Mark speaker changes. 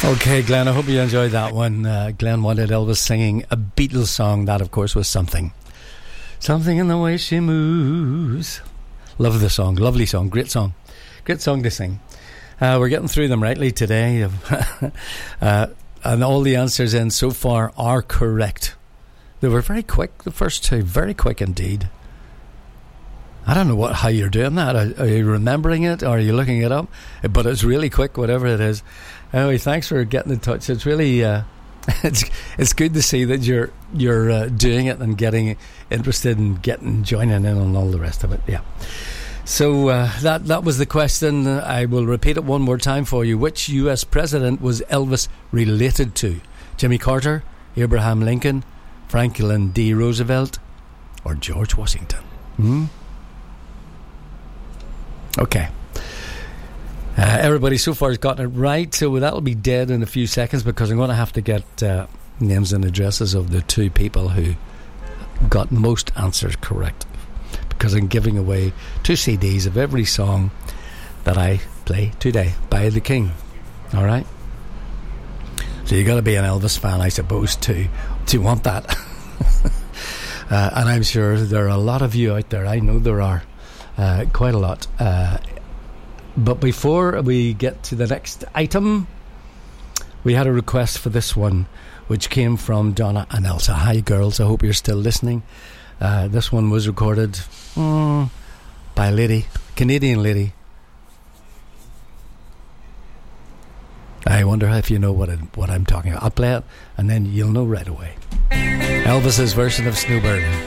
Speaker 1: Okay, Glenn, I hope you enjoyed that one. Glenn wanted Elvis singing a Beatles song. That, of course, was Something. Something in the way she moves. Love the song. Lovely song. Great song. Great song to sing. We're getting through them rightly today. And all the answers in so far are correct. They were very quick, the first two. Very quick indeed. I don't know how you're doing that. Are you remembering it, or are you looking it up? But it's really quick, whatever it is. Anyway, thanks for getting in touch. It's really it's good to see that you're doing it and getting interested in joining in on all the rest of it. Yeah. So that was the question. I will repeat it one more time for you. Which U.S. president was Elvis related to? Jimmy Carter, Abraham Lincoln, Franklin D. Roosevelt, or George Washington? Okay. Everybody so far has gotten it right, so that'll be dead in a few seconds because I'm going to have to get names and addresses of the two people who got most answers correct, because I'm giving away 2 CDs of every song that I play today by the King. Alright? So you got to be an Elvis fan, I suppose, to want that. And I'm sure there are a lot of you out there. I know there are quite a lot. But before we get to the next item, we had a request for this one, which came from Donna and Elsa. Hi, girls. I hope you're still listening. This one was recorded by a lady, Canadian lady. I wonder if you know what I'm talking about. I'll play it, and then you'll know right away. Elvis's version of Snowbird.